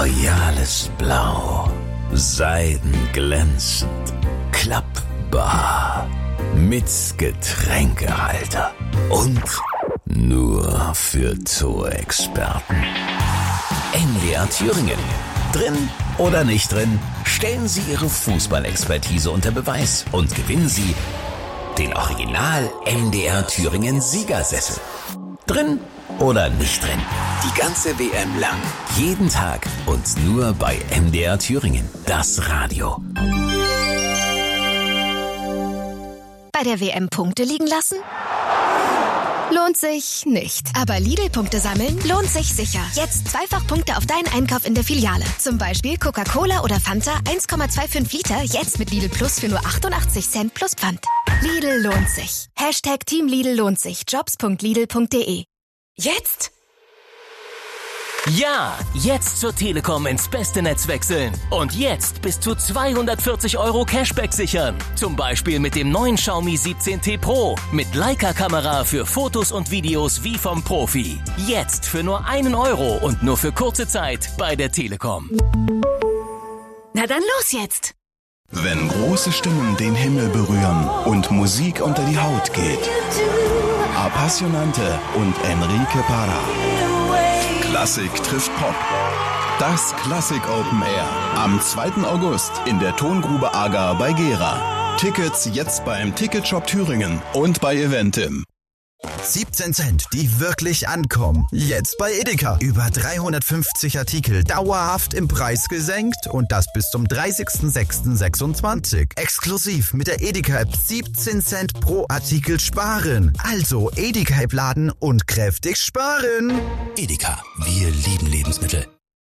Royales Blau, seidenglänzend, klappbar, mit Getränkehalter und nur für Torexperten. MDR Thüringen. Drin oder nicht drin, stellen Sie Ihre Fußballexpertise unter Beweis und gewinnen Sie den Original MDR Thüringen Siegersessel. Drin oder nicht drin, die ganze WM lang, jeden Tag und nur bei MDR Thüringen, das Radio. Bei der WM Punkte liegen lassen? Lohnt sich nicht. Aber Lidl-Punkte sammeln lohnt sich sicher. Jetzt zweifach Punkte auf deinen Einkauf in der Filiale. Zum Beispiel Coca-Cola oder Fanta 1,25 Liter, jetzt mit Lidl Plus für nur 88 Cent plus Pfand. Lidl lohnt sich. Hashtag Team Lidl lohnt sich. Jobs.lidl.de. Jetzt? Ja, jetzt zur Telekom ins beste Netz wechseln. Und jetzt bis zu 240 € Cashback sichern. Zum Beispiel mit dem neuen Xiaomi 17T Pro. Mit Leica-Kamera für Fotos und Videos wie vom Profi. Jetzt für nur 1 € und nur für kurze Zeit bei der Telekom. Na dann los jetzt! Wenn große Stimmen den Himmel berühren und Musik unter die Haut geht. Appassionante und Enrique Parra. Klassik trifft Pop. Das Klassik Open Air. Am 2. August in der Tongrube Agar bei Gera. Tickets jetzt beim Ticketshop Thüringen und bei Eventim. 17 Cent, die wirklich ankommen. Jetzt bei Edeka. Über 350 Artikel dauerhaft im Preis gesenkt und das bis zum 30.06.26. Exklusiv mit der Edeka-App 17 Cent pro Artikel sparen. Also Edeka-App laden und kräftig sparen. Edeka, wir lieben Lebensmittel.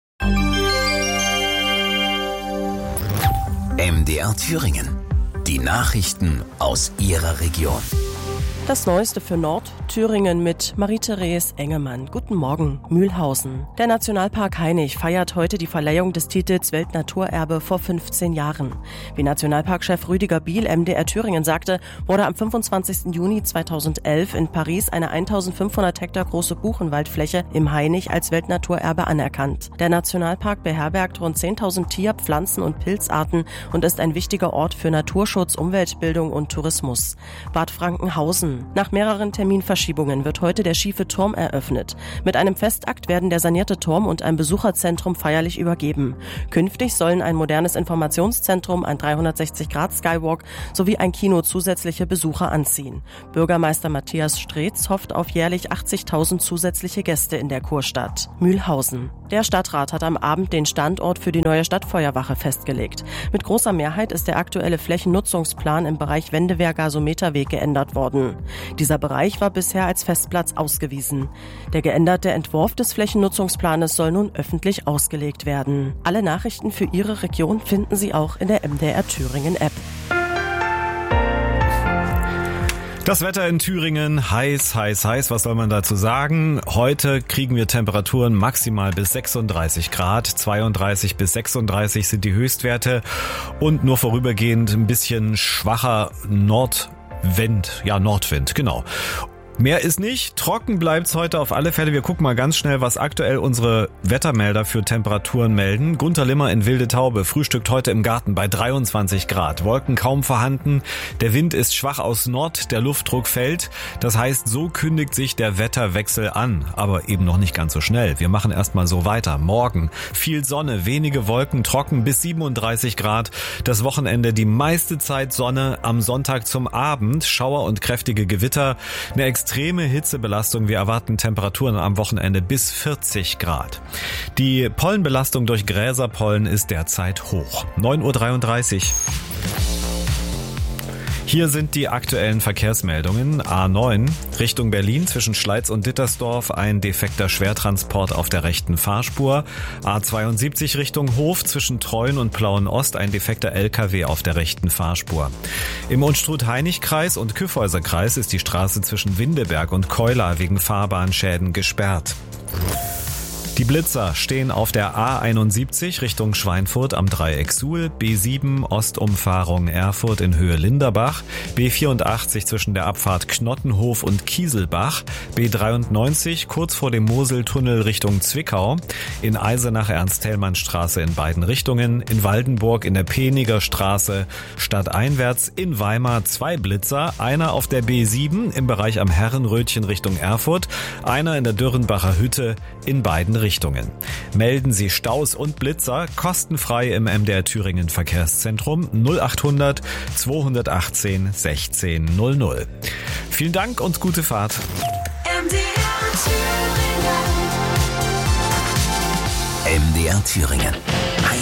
MDR Thüringen. Die Nachrichten aus Ihrer Region. Das Neueste für Nordthüringen mit Marie-Therese Engemann. Guten Morgen, Mühlhausen. Der Nationalpark Hainich feiert heute die Verleihung des Titels Weltnaturerbe vor 15 Jahren. Wie Nationalparkchef Rüdiger Biel MDR Thüringen sagte, wurde am 25. Juni 2011 in Paris eine 1500 Hektar große Buchenwaldfläche im Hainich als Weltnaturerbe anerkannt. Der Nationalpark beherbergt rund 10.000 Tier-, Pflanzen- und Pilzarten und ist ein wichtiger Ort für Naturschutz, Umweltbildung und Tourismus. Bad Frankenhausen. Nach mehreren Terminverschiebungen wird heute der schiefe Turm eröffnet. Mit einem Festakt werden der sanierte Turm und ein Besucherzentrum feierlich übergeben. Künftig sollen ein modernes Informationszentrum, ein 360-Grad-Skywalk sowie ein Kino zusätzliche Besucher anziehen. Bürgermeister Matthias Streetz hofft auf jährlich 80.000 zusätzliche Gäste in der Kurstadt. Mühlhausen. Der Stadtrat hat am Abend den Standort für die neue Stadtfeuerwache festgelegt. Mit großer Mehrheit ist der aktuelle Flächennutzungsplan im Bereich Wendewehr-Gasometerweg geändert worden. Dieser Bereich war bisher als Festplatz ausgewiesen. Der geänderte Entwurf des Flächennutzungsplanes soll nun öffentlich ausgelegt werden. Alle Nachrichten für Ihre Region finden Sie auch in der MDR Thüringen App. Das Wetter in Thüringen, heiß, was soll man dazu sagen? Heute kriegen wir Temperaturen maximal bis 36 Grad, 32 bis 36 sind die Höchstwerte und nur vorübergehend ein bisschen schwacher Nordwind, genau. Mehr ist nicht, trocken bleibt's heute auf alle Fälle. Wir gucken mal ganz schnell, was aktuell unsere Wettermelder für Temperaturen melden. Gunter Limmer in Wilde Taube frühstückt heute im Garten bei 23 Grad. Wolken kaum vorhanden, der Wind ist schwach aus Nord, der Luftdruck fällt. Das heißt, so kündigt sich der Wetterwechsel an, aber eben noch nicht ganz so schnell. Wir machen erstmal so weiter. Morgen viel Sonne, wenige Wolken, trocken bis 37 Grad. Das Wochenende die meiste Zeit Sonne, am Sonntag zum Abend Schauer und kräftige Gewitter. Eine extreme Hitzebelastung. Wir erwarten Temperaturen am Wochenende bis 40 Grad. Die Pollenbelastung durch Gräserpollen ist derzeit hoch. 9.33 Uhr. Hier sind die aktuellen Verkehrsmeldungen. A9 Richtung Berlin zwischen Schleiz und Dittersdorf ein defekter Schwertransport auf der rechten Fahrspur. A72 Richtung Hof zwischen Treuen und Plauen-Ost ein defekter LKW auf der rechten Fahrspur. Im Unstrut-Hainich-Kreis und Kyffhäuser-Kreis ist die Straße zwischen Windeberg und Keular wegen Fahrbahnschäden gesperrt. Die Blitzer stehen auf der A71 Richtung Schweinfurt am Dreieck Suhl, B7 Ostumfahrung Erfurt in Höhe Linderbach, B84 zwischen der Abfahrt Knottenhof und Kieselbach, B93 kurz vor dem Moseltunnel Richtung Zwickau, in Eisenach Ernst-Thälmann-Straße in beiden Richtungen, in Waldenburg in der Peniger Straße stadteinwärts, in Weimar 2 Blitzer, einer auf der B7 im Bereich am Herrenrötchen Richtung Erfurt, einer in der Dürrenbacher Hütte in beiden Richtungen. Melden Sie Staus und Blitzer kostenfrei im MDR Thüringen Verkehrszentrum 0800 218 1600. Vielen Dank und gute Fahrt. MDR Thüringen.